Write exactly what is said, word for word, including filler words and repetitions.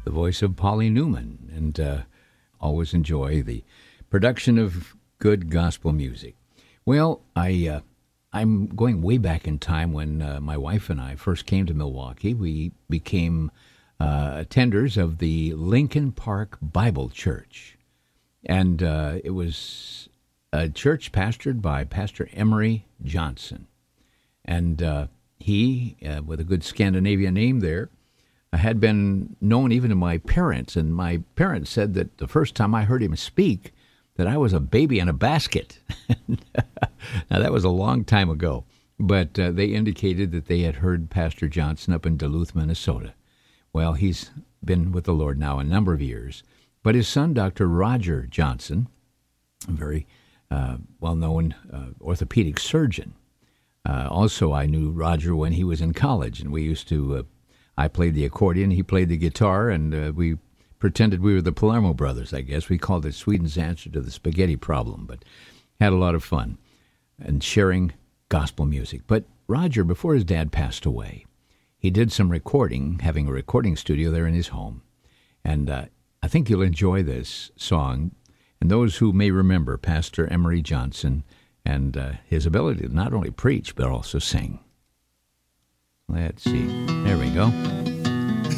the voice of Polly Newman, and uh, always enjoy the production of good gospel music. Well, I, uh, I'm going way back in time when uh, my wife and I first came to Milwaukee. We became uh, attenders of the Lincoln Park Bible Church, and uh, it was a church pastored by Pastor Emery Johnson, and uh, he, uh, with a good Scandinavian name there, had been known even to my parents, and my parents said that the first time I heard him speak, that I was a baby in a basket. Now, that was a long time ago, but uh, they indicated that they had heard Pastor Johnson up in Duluth, Minnesota. Well, he's been with the Lord now a number of years, but his son, Doctor Roger Johnson, a very uh, well-known uh, orthopedic surgeon. Uh, also, I knew Roger when he was in college, and we used to... Uh, I played the accordion, he played the guitar, and uh, we pretended we were the Palermo brothers, I guess. We called it Sweden's answer to the spaghetti problem, but had a lot of fun and sharing gospel music. But Roger, before his dad passed away, he did some recording, having a recording studio there in his home. And uh, I think you'll enjoy this song. And those who may remember Pastor Emery Johnson and uh, his ability to not only preach, but also sing. Let's see. There we go.